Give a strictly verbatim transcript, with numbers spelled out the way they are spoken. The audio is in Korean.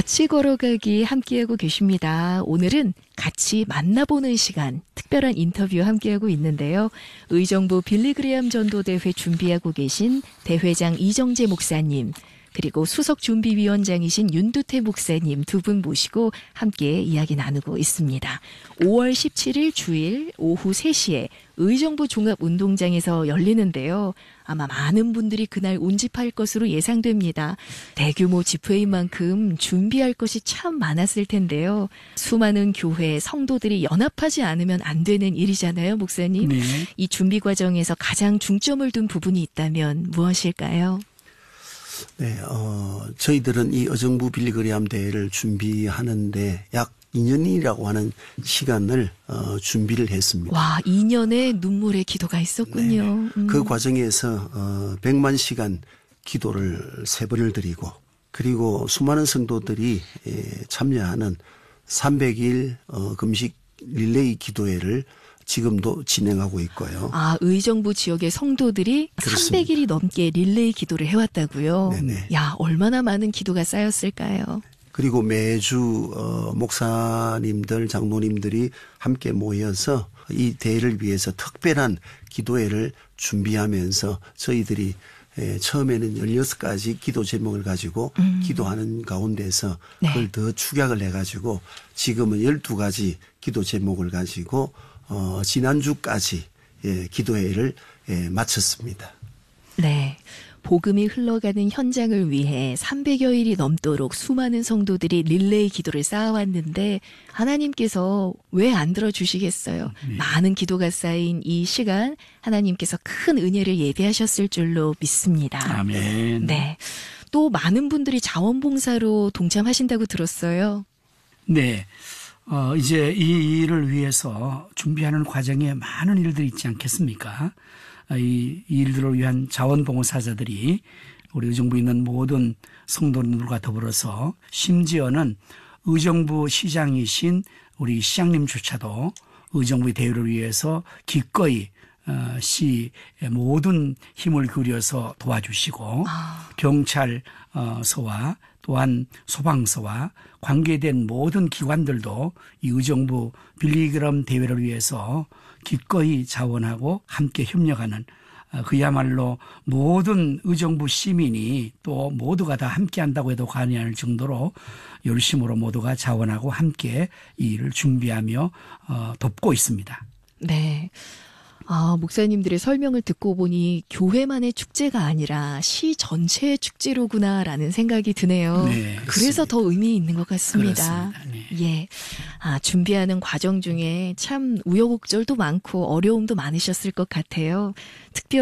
같이 걸어가기 함께하고 계십니다. 오늘은 같이 만나보는 시간, 특별한 인터뷰 함께하고 있는데요. 의정부 빌리그레암 전도대회 준비하고 계신 대회장 이정재 목사님, 그리고 수석준비위원장이신 윤두태 목사님 두 분 모시고 함께 이야기 나누고 있습니다. 오월 십칠일 주일 오후 세 시에 의정부 종합운동장에서 열리는데요. 아마 많은 분들이 그날 운집할 것으로 예상됩니다. 대규모 집회인 만큼 준비할 것이 참 많았을 텐데요. 수많은 교회, 성도들이 연합하지 않으면 안 되는 일이잖아요, 목사님. 네. 이 준비 과정에서 가장 중점을 둔 부분이 있다면 무엇일까요? 네, 어, 저희들은 이 의정부 빌리그레암 대회를 준비하는데 약 이 년이라고 하는 시간을 어, 준비를 했습니다. 와, 이 년의 눈물의 기도가 있었군요. 음. 그 과정에서 어, 백만 시간 기도를 세 번을 드리고, 그리고 수많은 성도들이 예, 참여하는 삼백 일 어, 금식 릴레이 기도회를 지금도 진행하고 있고요. 아, 의정부 지역의 성도들이 그렇습니다. 삼백 일이 넘게 릴레이 기도를 해왔다고요? 네네. 야, 얼마나 많은 기도가 쌓였을까요? 그리고 매주 어, 목사님들, 장로님들이 함께 모여서 이 대회를 위해서 특별한 기도회를 준비하면서 저희들이 에, 처음에는 열여섯 가지 기도 제목을 가지고 음. 기도하는 가운데서 네. 그걸 더 축약을 해가지고 지금은 열두 가지 기도 제목을 가지고 어, 지난주까지 예, 기도회를 예, 마쳤습니다. 네. 복음이 흘러가는 현장을 위해 삼백여 일이 넘도록 수많은 성도들이 릴레이 기도를 쌓아왔는데 하나님께서 왜 안 들어주시겠어요? 네. 많은 기도가 쌓인 이 시간 하나님께서 큰 은혜를 예비하셨을 줄로 믿습니다. 아멘. 네. 또 많은 분들이 자원봉사로 동참하신다고 들었어요. 네. 어, 이제 이 일을 위해서 준비하는 과정에 많은 일들이 있지 않겠습니까? 이, 이 일들을 위한 자원봉사자들이 우리 의정부에 있는 모든 성도들과 더불어서 심지어는 의정부 시장이신 우리 시장님조차도 의정부의 대회를 위해서 기꺼이 어, 시 모든 힘을 들여서 도와주시고 아. 경찰서와 또한 소방서와 관계된 모든 기관들도 이 의정부 빌리그레암 대회를 위해서 기꺼이 자원하고 함께 협력하는 그야말로 모든 의정부 시민이 또 모두가 다 함께한다고 해도 과언이 아닐 정도로 열심으로 모두가 자원하고 함께 이 일을 준비하며 돕고 있습니다. 네. 아, 목사님들의 설명을 듣고 보니 교회만의 축제가 아니라 시 전체의 축제로구나라는 생각이 드네요. 네, 그래서 더 의미 있는 것 같습니다. 그렇습니다. 네. 예. 아, 준비하는 과정 중에 참 우여곡절도 많고 어려움도 많으셨을 것 같아요. 특별